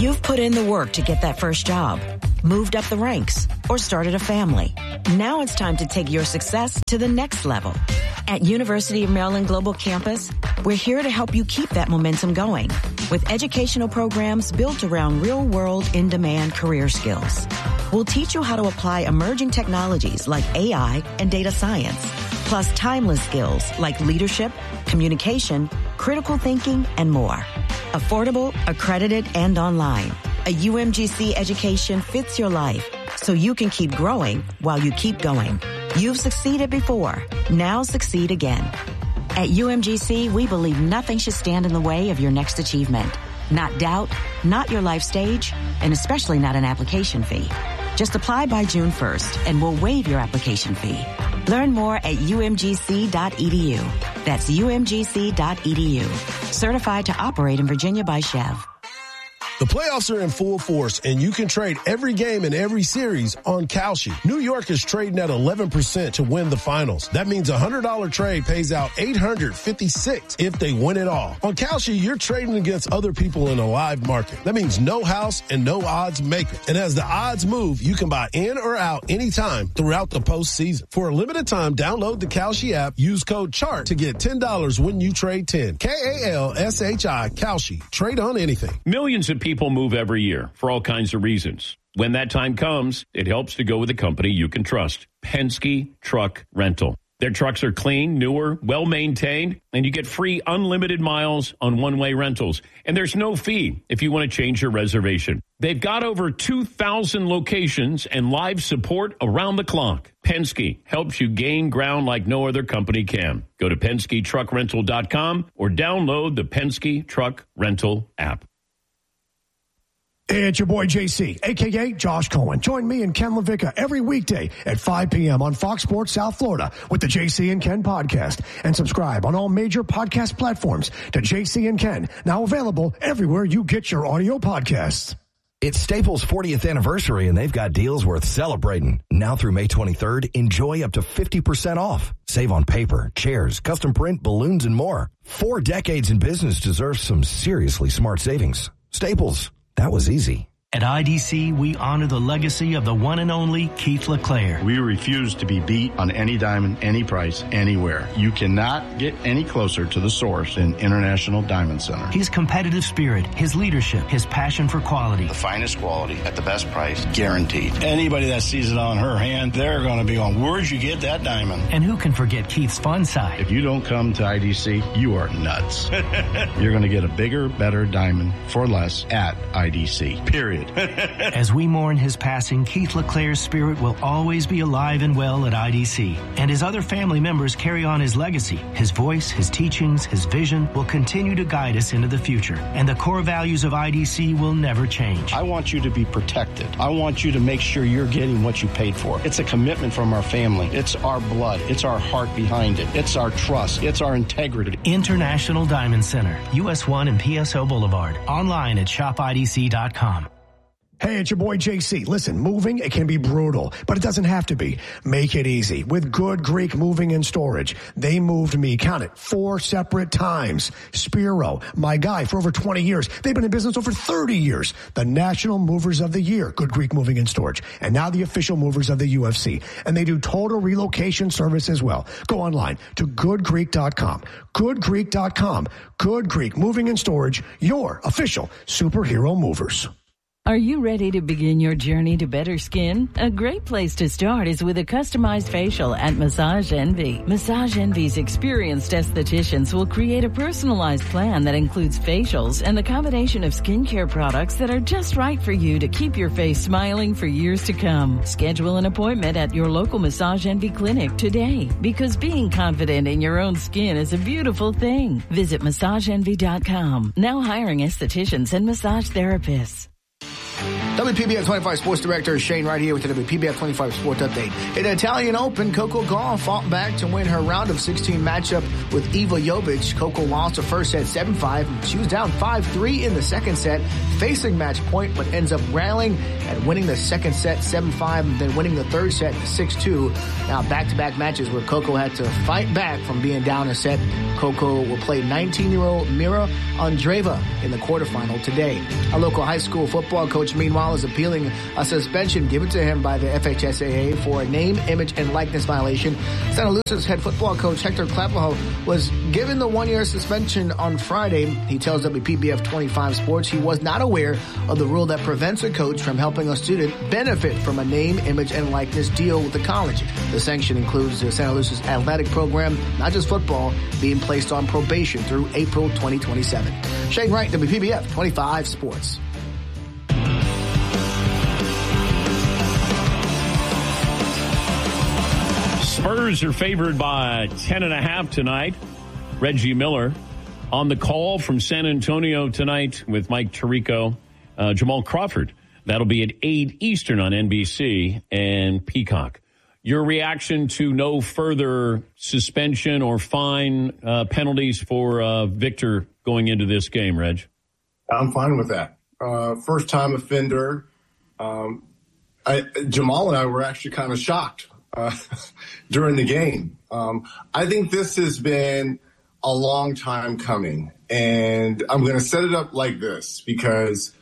You've put in the work to get that first job, moved up the ranks, or started a family. Now it's time to take your success to the next level. At University of Maryland Global Campus, we're here to help you keep that momentum going with educational programs built around real-world, in-demand career skills. We'll teach you how to apply emerging technologies like AI and data science, plus timeless skills like leadership, communication, critical thinking, and more. Affordable, accredited, and online. A UMGC education fits your life so you can keep growing while you keep going. You've succeeded before. Now succeed again. At UMGC, we believe nothing should stand in the way of your next achievement. Not doubt, not your life stage, and especially not an application fee. Just apply by June 1st and we'll waive your application fee. Learn more at umgc.edu. That's umgc.edu. Certified to operate in Virginia by Chev. The playoffs are in full force, and you can trade every game in every series on Kalshi. New York is trading at 11% to win the finals. That means a $100 trade pays out $856 if they win it all. On Kalshi, you're trading against other people in a live market. That means no house and no odds maker. And as the odds move, you can buy in or out anytime throughout the postseason. For a limited time, download the Kalshi app. Use code CHART to get $10 when you trade 10. Kalshi, Kalshi. Trade on anything. Millions of people move every year for all kinds of reasons. When that time comes, it helps to go with a company you can trust. Penske Truck Rental. Their trucks are clean, newer, well-maintained, and you get free unlimited miles on one-way rentals. And there's no fee if you want to change your reservation. They've got over 2,000 locations and live support around the clock. Penske helps you gain ground like no other company can. Go to PenskeTruckRental.com or download the Penske Truck Rental app. Hey, it's your boy JC, a.k.a. Josh Cohen. Join me and Ken LaVicka every weekday at 5 p.m. on Fox Sports South Florida with the JC and Ken podcast. And subscribe on all major podcast platforms to JC and Ken, now available everywhere you get your audio podcasts. It's Staples' 40th anniversary, and they've got deals worth celebrating. Now through May 23rd, enjoy up to 50% off. Save on paper, chairs, custom print, balloons, and more. 4 decades in business deserves some seriously smart savings. Staples. That was easy. At IDC, we honor the legacy of the one and only Keith LeClaire. We refuse to be beat on any diamond, any price, anywhere. You cannot get any closer to the source than International Diamond Center. His competitive spirit, his leadership, his passion for quality. The finest quality at the best price, guaranteed. Anybody that sees it on her hand, they're going to be on, where'd you get that diamond? And who can forget Keith's fun side? If you don't come to IDC, you are nuts. You're going to get a bigger, better diamond for less at IDC, period. As we mourn his passing, Keith LeClaire's spirit will always be alive and well at IDC. And his other family members carry on his legacy. His voice, his teachings, his vision will continue to guide us into the future. And the core values of IDC will never change. I want you to be protected. I want you to make sure you're getting what you paid for. It's a commitment from our family. It's our blood. It's our heart behind it. It's our trust. It's our integrity. International Diamond Center, US 1 and PSO Boulevard. Online at shopidc.com. Hey, it's your boy JC. Listen, moving, it can be brutal, but it doesn't have to be. Make it easy with Good Greek Moving and Storage. They moved me, count it, 4 separate times. Spiro, my guy for over 20 years. They've been in business over 30 years. The National Movers of the Year, Good Greek Moving and Storage. And now the official movers of the UFC. And they do total relocation service as well. Go online to goodgreek.com. Goodgreek.com. Good Greek Moving and Storage, your official superhero movers. Are you ready to begin your journey to better skin? A great place to start is with a customized facial at Massage Envy. Massage Envy's experienced estheticians will create a personalized plan that includes facials and the combination of skincare products that are just right for you to keep your face smiling for years to come. Schedule an appointment at your local Massage Envy clinic today, because being confident in your own skin is a beautiful thing. Visit massageenvy.com. Now hiring estheticians and massage therapists. WPBF 25 Sports Director Shane Wright here with the WPBF 25 Sports Update. In the Italian Open, Coco Gauff fought back to win her round of 16 matchup with Iva Jovic. Coco lost the first set 7-5. She was down 5-3 in the second set, facing match point, but ends up rallying and winning the second set 7-5 and then winning the third set 6-2. Now back-to-back matches where Coco had to fight back from being down a set. Coco will play 19-year-old Mira Andreeva in the quarterfinal today. A local high school football coach, meanwhile, is appealing a suspension given to him by the FHSAA for a name, image, and likeness violation. Santa Lucia's head football coach Hector Clavijo was given the 1-year suspension on Friday. He tells WPBF 25 Sports he was not aware of the rule that prevents a coach from helping a student benefit from a name, image, and likeness deal with the college. The sanction includes the Santa Lucia's athletic program, not just football, being placed on probation through April 2027. Shane Wright, WPBF 25 Sports. Spurs are favored by 10.5 tonight. Reggie Miller on the call from San Antonio tonight with Mike Tirico, Jamal Crawford. That'll be at 8 Eastern on NBC and Peacock. Your reaction to no further suspension or fine penalties for Victor going into this game, Reg? I'm fine with that. First-time offender. Jamal and I were actually kind of shocked during the game. I think this has been a long time coming, and I'm going to set it up like this because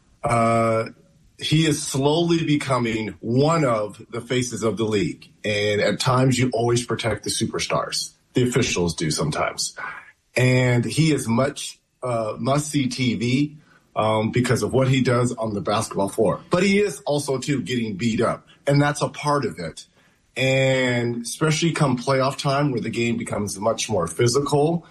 he is slowly becoming one of the faces of the league, and at times you always protect the superstars. The officials do sometimes. And he is much must-see TV because of what he does on the basketball floor. But he is also, too, getting beat up, and that's a part of it. And especially come playoff time where the game becomes much more physical,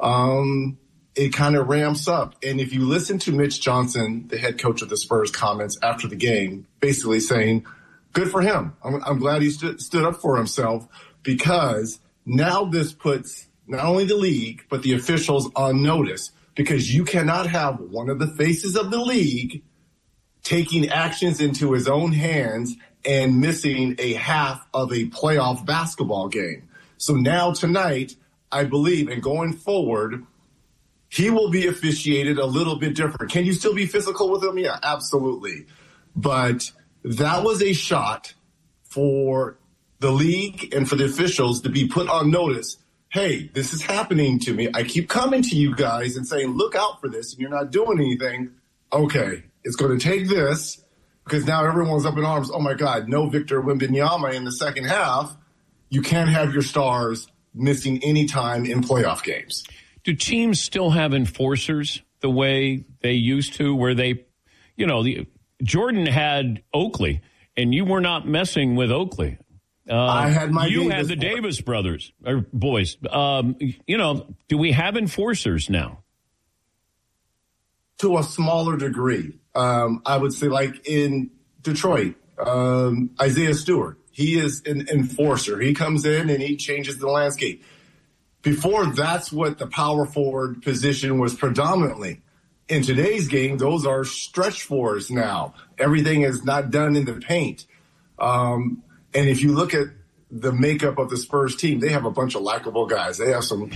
it kind of ramps up. And if you listen to Mitch Johnson, the head coach of the Spurs, comments after the game, basically saying, good for him. I'm glad he stood up for himself because now this puts not only the league, but the officials on notice because you cannot have one of the faces of the league taking actions into his own hands and missing a half of a playoff basketball game. So now tonight, I believe, and going forward, he will be officiated a little bit different. Can you still be physical with him? Yeah, absolutely. But that was a shot for the league and for the officials to be put on notice. Hey, this is happening to me. I keep coming to you guys and saying, look out for this, and you're not doing anything. Okay, it's going to take this because now everyone's up in arms. Oh, my God, no Victor Wembanyama in the second half. You can't have your stars missing any time in playoff games. Do teams still have enforcers the way they used to where they, Jordan had Oakley, and you were not messing with Oakley. I had my You had the Davis brothers, or boys. Do we have enforcers now? To a smaller degree. I would say like in Detroit, Isaiah Stewart, he is an enforcer. He comes in and he changes the landscape. Before, that's what the power forward position was predominantly. In today's game, those are stretch fours now. Everything is not done in the paint. And if you look at the makeup of the Spurs team, they have a bunch of likable guys. They have some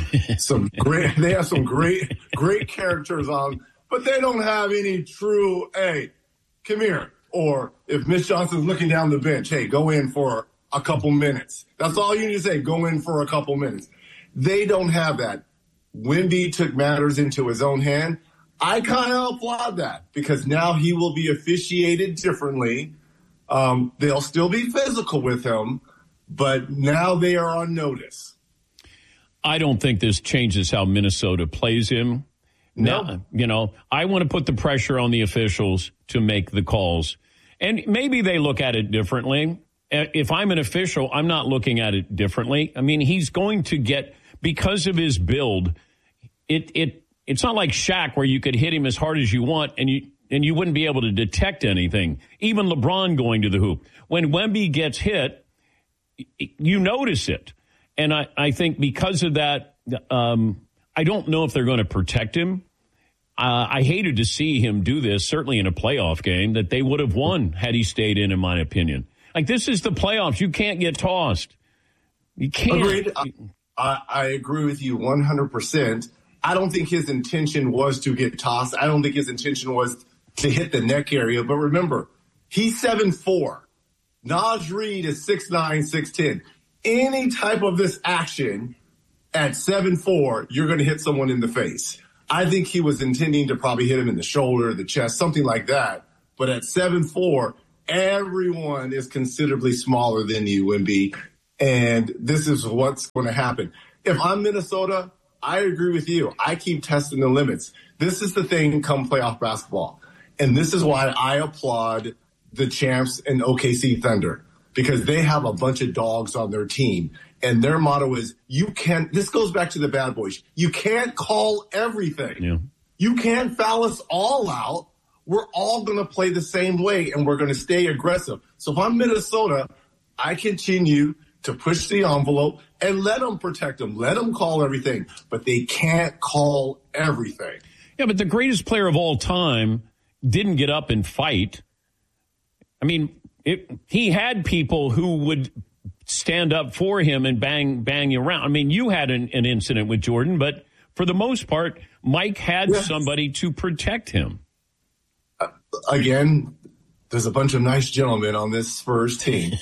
great characters on, but they don't have any true, hey, come here. Or if Mitch Johnson's looking down the bench, hey, go in for a couple minutes. That's all you need to say, go in for a couple minutes. They don't have that. Wemby took matters into his own hand. I kind of applaud that because now he will be officiated differently. They'll still be physical with him, but now they are on notice. I don't think this changes how Minnesota plays him. No. Now, I want to put the pressure on the officials to make the calls. And maybe they look at it differently. If I'm an official, I'm not looking at it differently. I mean, he's going to get, because of his build, it's not like Shaq where you could hit him as hard as you want and you wouldn't be able to detect anything. Even LeBron going to the hoop. When Wemby gets hit, you notice it. And I think because of that, I don't know if they're going to protect him. I hated to see him do this, certainly in a playoff game, that they would have won had he stayed in my opinion. Like, this is the playoffs. You can't get tossed. You can't. Agreed. I agree with you 100%. I don't think his intention was to get tossed. I don't think his intention was to hit the neck area. But remember, he's 7'4". Naj Reid is 6'9", 6'10". Any type of this action at 7'4", you're going to hit someone in the face. I think he was intending to probably hit him in the shoulder, the chest, something like that. But at 7'4", everyone is considerably smaller than you, Wemby. And this is what's going to happen. If I'm Minnesota, I agree with you. I keep testing the limits. This is the thing come playoff basketball. And this is why I applaud the champs and OKC Thunder, because they have a bunch of dogs on their team. And their motto is, this goes back to the bad boys. You can't call everything. Yeah. You can't foul us all out. We're all going to play the same way, and we're going to stay aggressive. So if I'm Minnesota, I continue to push the envelope and let them protect them. Let them call everything, but they can't call everything. Yeah, but the greatest player of all time didn't get up and fight. I mean, he had people who would stand up for him and bang you around. I mean, you had an incident with Jordan, but for the most part, Mike had somebody to protect him. Again, there's a bunch of nice gentlemen on this Spurs team.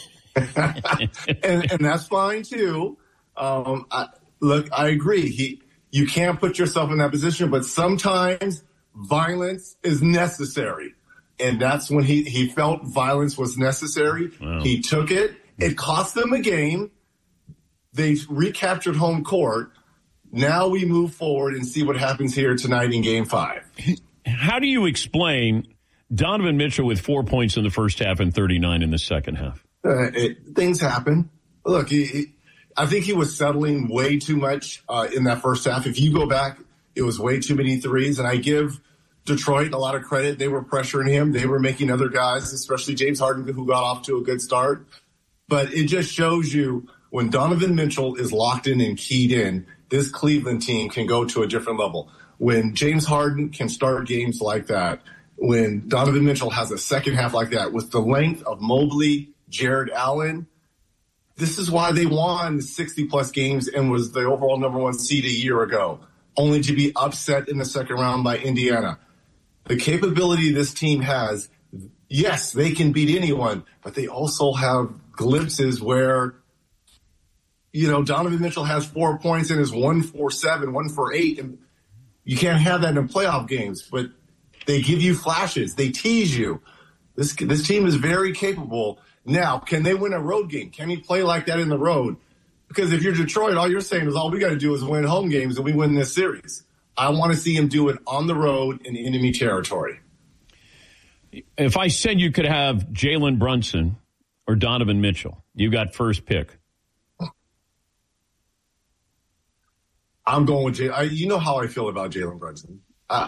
and that's fine, too. I agree. You can't put yourself in that position, but sometimes violence is necessary. And that's when he felt violence was necessary. Wow. He took it. It cost them a game. They recaptured home court. Now we move forward and see what happens here tonight in Game 5. How do you explain Donovan Mitchell with 4 points in the first half and 39 in the second half? Things happen. Look, I think he was settling way too much in that first half. If you go back, it was way too many threes. And I give Detroit a lot of credit. They were pressuring him. They were making other guys, especially James Harden, who got off to a good start. But it just shows you when Donovan Mitchell is locked in and keyed in, this Cleveland team can go to a different level. When James Harden can start games like that, when Donovan Mitchell has a second half like that, with the length of Mobley, Jared Allen, this is why they won 60-plus games and was the overall number one seed a year ago, only to be upset in the second round by Indiana. The capability this team has, yes, they can beat anyone, but they also have glimpses where, Donovan Mitchell has 4 points and is 1 for 7, 1 for 8, and you can't have that in playoff games, but they give you flashes. They tease you. This team is very capable. Now, can they win a road game? Can he play like that in the road? Because if you're Detroit, all you're saying is all we got to do is win home games and we win this series. I want to see him do it on the road in enemy territory. If I said you could have Jalen Brunson or Donovan Mitchell, you got first pick. I'm going with Jalen. You know how I feel about Jalen Brunson.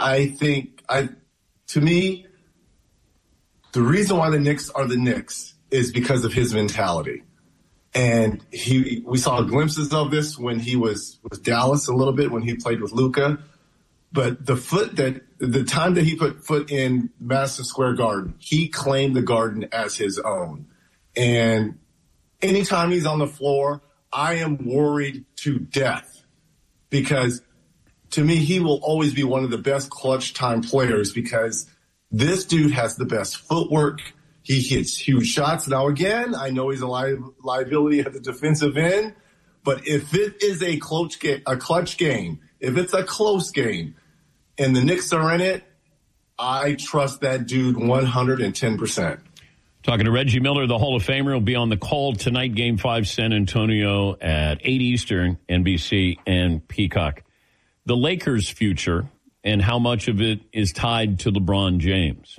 To me, the reason why the Knicks are the Knicks is because of his mentality. And we saw glimpses of this when he was with Dallas a little bit, when he played with Luka. But the time that he put foot in Madison Square Garden, he claimed the Garden as his own. And anytime he's on the floor, I am worried to death, because to me, he will always be one of the best clutch time players, because this dude has the best footwork. He hits huge shots. Now, again, I know he's a liability at the defensive end, but if it is a clutch game, if it's a close game, and the Knicks are in it, I trust that dude 110%. Talking to Reggie Miller, the Hall of Famer, will be on the call tonight, Game 5, San Antonio at 8 Eastern, NBC and Peacock. The Lakers' future and how much of it is tied to LeBron James?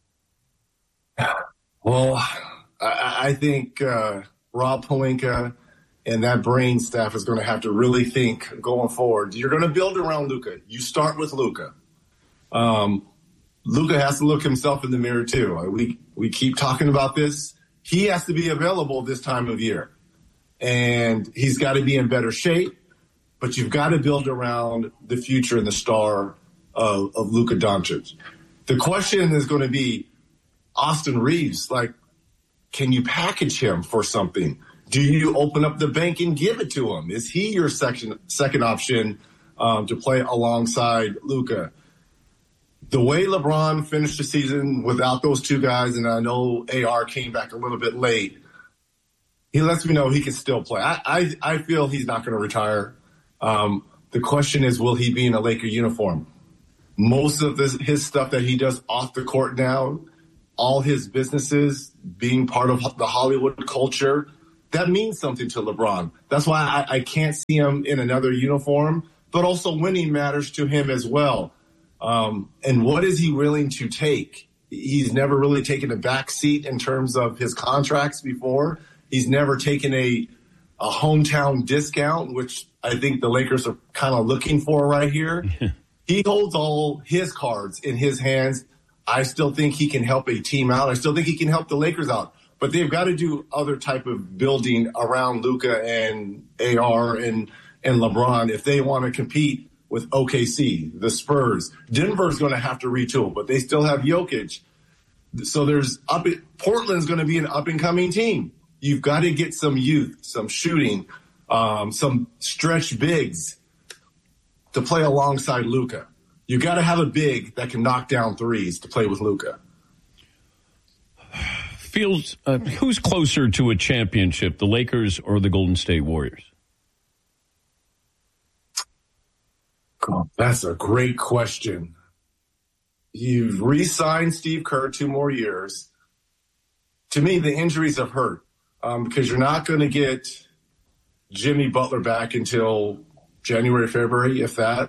Well, I think Rob Pelinka and that brain staff is going to have to really think going forward. You're going to build around Luka. You start with Luka. Luka has to look himself in the mirror, too. We keep talking about this. He has to be available this time of year. And he's got to be in better shape. But you've got to build around the future and the star of Luka Doncic. The question is going to be Austin Reeves. Like, can you package him for something? Do you open up the bank and give it to him? Is he your second option to play alongside Luka? The way LeBron finished the season without those two guys, and I know AR came back a little bit late, he lets me know he can still play. I feel he's not going to retire. The question is, will he be in a Laker uniform? Most of his stuff that he does off the court now, all his businesses, being part of the Hollywood culture, that means something to LeBron. That's why I can't see him in another uniform, but also winning matters to him as well. And what is he willing to take? He's never really taken a back seat in terms of his contracts before. He's never taken a hometown discount, which I think the Lakers are kind of looking for right here. He holds all his cards in his hands. I still think he can help a team out. I still think he can help the Lakers out. But they've got to do other type of building around Luka and AR and LeBron if they want to compete with OKC, the Spurs. Denver's going to have to retool, but they still have Jokic. So Portland's going to be an up-and-coming team. You've got to get some youth, some shooting, some stretch bigs to play alongside Luka. You got to have a big that can knock down threes to play with Luka. Who's closer to a championship, the Lakers or the Golden State Warriors? Oh, that's a great question. You've re-signed Steve Kerr 2 more years. To me, the injuries have hurt because you're not going to get Jimmy Butler back until January, February, if that.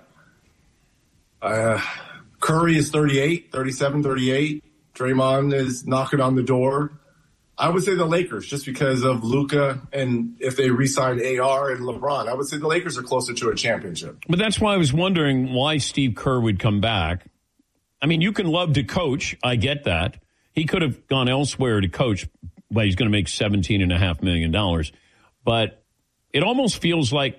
Curry is 37, 38. Draymond is knocking on the door. I would say the Lakers, just because of Luka, and if they re-sign AR and LeBron, I would say the Lakers are closer to a championship. But that's why I was wondering why Steve Kerr would come back. I mean, you can love to coach. I get that. He could have gone elsewhere to coach, but he's going to make $17.5 million. But it almost feels like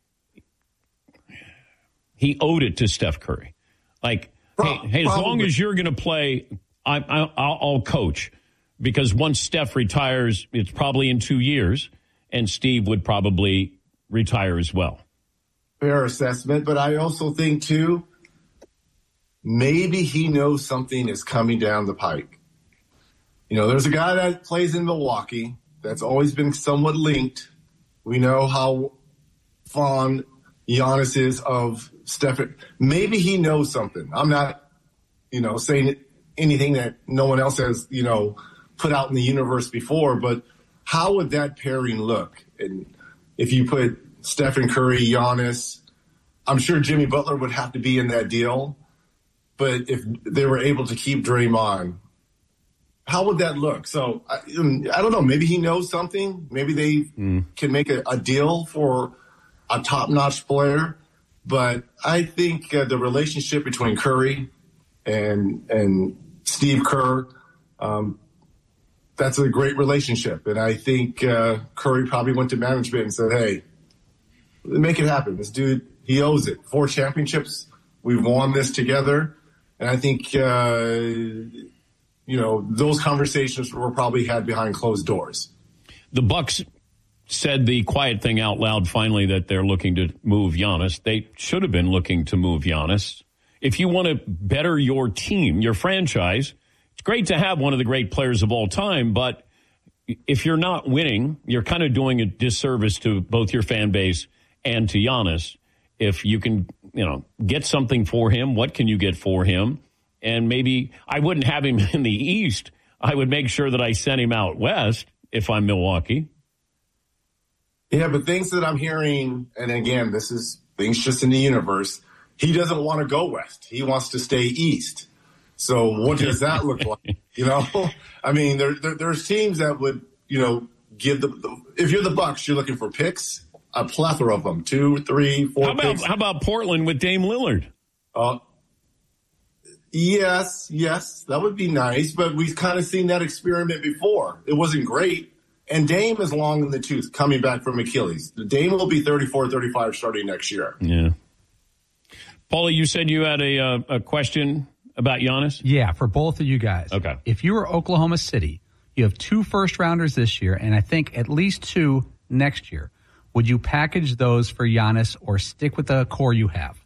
he owed it to Steph Curry. Like, hey, as long as you're going to play, I'll coach. Because once Steph retires, it's probably in 2 years, and Steve would probably retire as well. Fair assessment, but I also think, too, maybe he knows something is coming down the pike. You know, there's a guy that plays in Milwaukee that's always been somewhat linked. We know how fond Giannis is of Steph. Maybe he knows something. I'm not, saying anything that no one else has, put out in the universe before, but how would that pairing look? And if you put Stephen Curry, Giannis, I'm sure Jimmy Butler would have to be in that deal. But if they were able to keep Draymond, how would that look? So I don't know. Maybe he knows something. Maybe they can make a deal for a top-notch player. But I think the relationship between Curry and Steve Kerr, that's a great relationship. And I think Curry probably went to management and said, hey, make it happen. This dude, he owes it. 4 championships. We've won this together. And I think, those conversations were probably had behind closed doors. The Bucks said the quiet thing out loud finally that they're looking to move Giannis. They should have been looking to move Giannis. If you want to better your team, your franchise, it's great to have one of the great players of all time, but if you're not winning, you're kind of doing a disservice to both your fan base and to Giannis. If you can, get something for him, what can you get for him? And maybe I wouldn't have him in the East. I would make sure that I sent him out West if I'm Milwaukee. Yeah, but things that I'm hearing, and again, this is things just in the universe, he doesn't want to go West. He wants to stay East. So what does that look like? I mean, there's teams that would, give if you're the Bucks, you're looking for picks, a plethora of them, 2, 3, 4 picks. How about Portland with Dame Lillard? Yes, that would be nice, but we've kind of seen that experiment before. It wasn't great. And Dame is long in the tooth coming back from Achilles. Dame will be 34, 35 starting next year. Yeah. Paulie, you said you had a question about Giannis? Yeah, for both of you guys. Okay. If you were Oklahoma City, you have 2 first-rounders this year, and I think at least 2 next year. Would you package those for Giannis or stick with the core you have?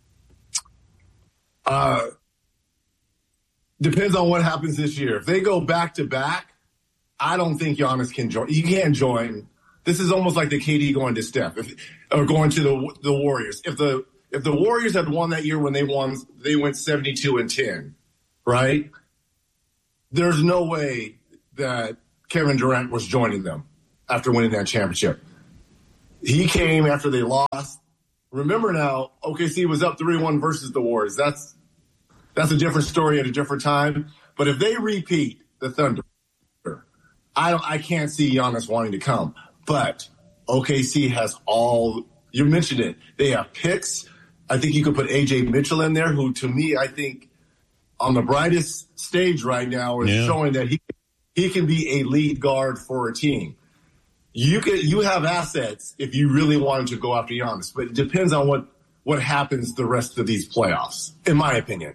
Depends on what happens this year. If they go back-to-back, I don't think Giannis can join. You can't join. This is almost like the KD going to Steph or going to the Warriors. If the Warriors had won that year when they went 72-10, right? There's no way that Kevin Durant was joining them after winning that championship. He came after they lost. Remember now, OKC was up 3-1 versus the Warriors. That's a different story at a different time. But if they repeat the Thunder, I can't see Giannis wanting to come. But OKC has all, you mentioned it, they have picks. I think you could put A.J. Mitchell in there, who to me, I think on the brightest stage right now is showing that he can be a lead guard for a team. You have assets if you really wanted to go after Giannis, but it depends on what happens the rest of these playoffs, in my opinion.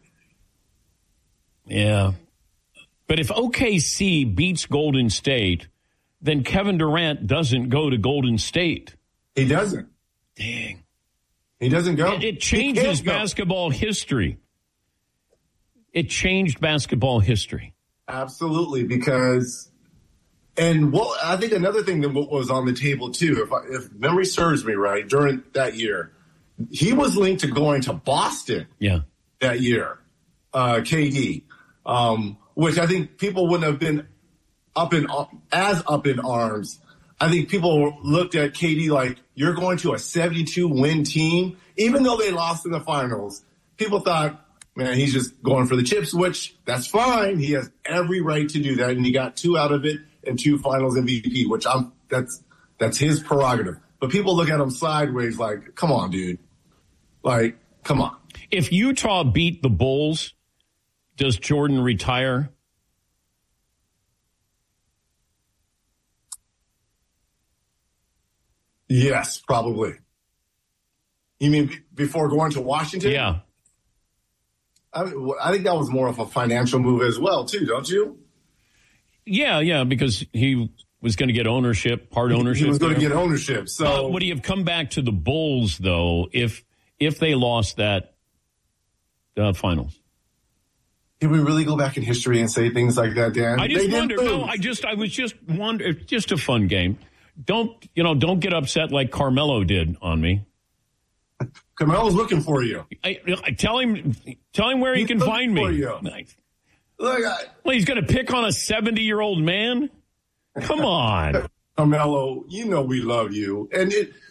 Yeah. But if OKC beats Golden State, then Kevin Durant doesn't go to Golden State. He doesn't. Dang. He doesn't go. It changes basketball history. It changed basketball history. Absolutely, because, and I think another thing that was on the table too, if memory serves me right, during that year, he was linked to going to Boston. Yeah. That year, KD, which I think people wouldn't have been up in arms. I think people looked at KD like, you're going to a 72-win team, even though they lost in the finals. People thought, man, he's just going for the chips, which that's fine. He has every right to do that, and he got 2 out of it and 2 finals MVP, which that's his prerogative. But people look at him sideways like, come on, dude. Like, come on. If Utah beat the Bulls, does Jordan retire? Yes, probably. You mean before going to Washington? Yeah. I think that was more of a financial move as well, too, don't you? Yeah, because he was going to get ownership, part ownership. He was going to get ownership. So would he have come back to the Bulls, though, if they lost that finals? Did we really go back in history and say things like that, Dan? I just wonder. No, I was just wondering. It's just a fun game. Don't get upset like Carmelo did on me. Carmelo's looking for you. I tell him where he can find me. Look, he's going to pick on a 70-year-old man? Come on. Carmelo, you know we love you. And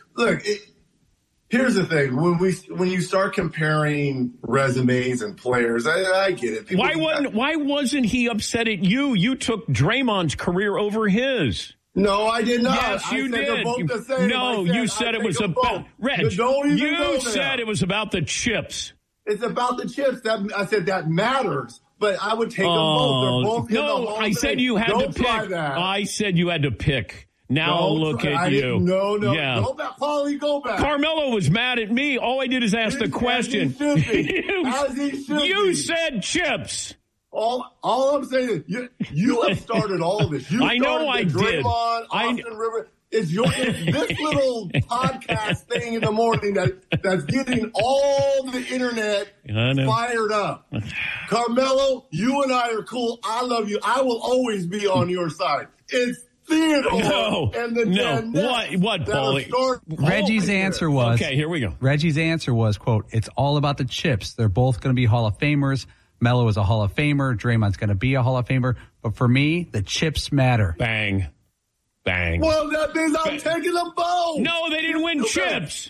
here's the thing. When you start comparing resumes and players, I get it. Why wasn't he upset at you? You took Draymond's career over his. No, I did not. Yes, you did. They're both the same. No, you said it was about Reg. You said it was about the chips. It's about the chips. I said that matters, but I would take them both. They're both in the Hall of Fame. I said you had to pick. I said you had to pick. Now look at you. No. Yeah. Go back, Paulie. Go back. Carmelo was mad at me. All I did is ask the question. As he should be. You said chips. All I'm saying is you have started all of this. I know I did. Draymond, Austin Rivers. It's this little podcast thing in the morning that's getting all the internet fired up. Carmelo, you and I are cool. I love you. I will always be on your side. It's Theodore and the What, Paulie? Reggie's answer was, okay, here we go. Reggie's answer was, quote, it's all about the chips. They're both going to be Hall of Famers. Melo is a Hall of Famer. Draymond's going to be a Hall of Famer. But for me, the chips matter. Bang. Well, that means I'm taking them both. No, they didn't win chips.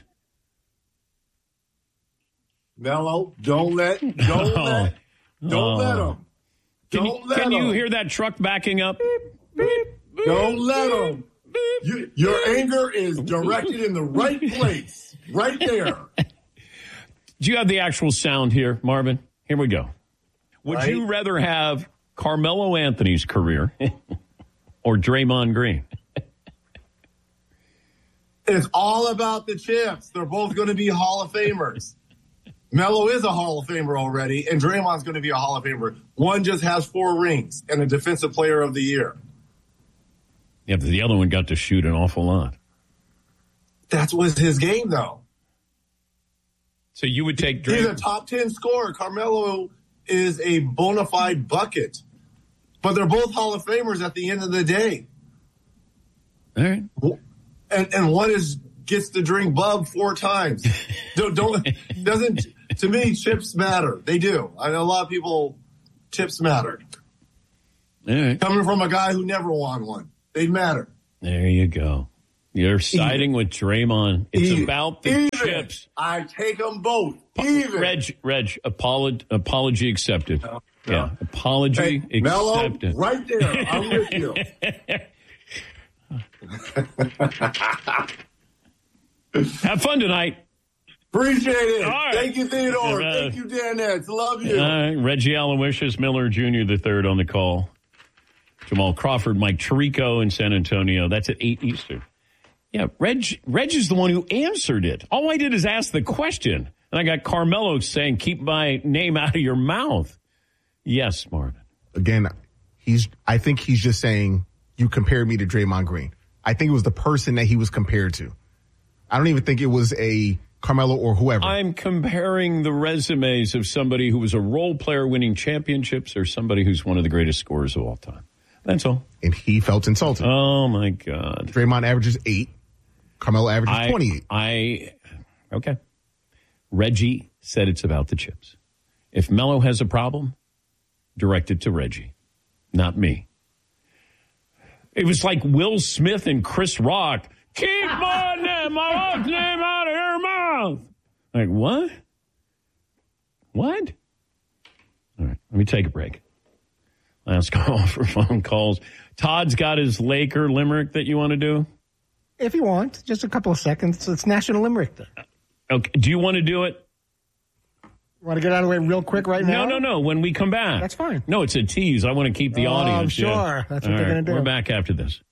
Melo, don't let them. Can you hear that truck backing up? Don't let them. Your anger is directed in the right place, right there. Do you have the actual sound here, Marvin? Here we go. Would you rather have Carmelo Anthony's career or Draymond Green? It's all about the chips. They're both going to be Hall of Famers. Melo is a Hall of Famer already, and Draymond's going to be a Hall of Famer. One just has 4 rings and a Defensive Player of the Year. Yeah, but the other one got to shoot an awful lot. That was his game, though. So you would take He's Draymond. a top 10 scorer. Carmelo is a bona fide bucket. But they're both Hall of Famers at the end of the day. All right. And one gets to drink Bub 4 times. Doesn't to me, chips matter. They do. I know a lot of people, chips matter. All right. Coming from a guy who never won one, they matter. There you go. You're siding with Draymond. It's about the chips. I take them both. Even. Reg, apology accepted. No. Yeah, apology accepted. Melo, right there. I'm with you. Have fun tonight. Appreciate it. Right. Thank you, Theodore. Thank you, Dan Nets. Love you. All right. Reggie Aloysius Miller Jr. the third on the call. Jamal Crawford, Mike Tirico in San Antonio. That's at 8 Eastern. Yeah, Reg is the one who answered it. All I did is ask the question. And I got Carmelo saying, keep my name out of your mouth. Yes, Marvin. Again, I think he's just saying, you compared me to Draymond Green. I think it was the person that he was compared to. I don't even think it was a Carmelo or whoever. I'm comparing the resumes of somebody who was a role player winning championships or somebody who's one of the greatest scorers of all time. That's all. And he felt insulted. Oh, my God. Draymond averages 8. Carmelo averages 28. Okay. Reggie said it's about the chips. If Melo has a problem, direct it to Reggie, not me. It was like Will Smith and Chris Rock. Keep my wife's name out of your mouth. Like, what? What? All right, let me take a break. Last call for phone calls. Todd's got his Laker limerick that you want to do? If you want, just a couple of seconds. It's National Limerick Day. Okay. Do you want to do it? Want to get out of the way real quick right now? No. When we come back. That's fine. No, it's a tease. I want to keep the audience. I'm sure. Yeah. That's what they're going to do. We're back after this.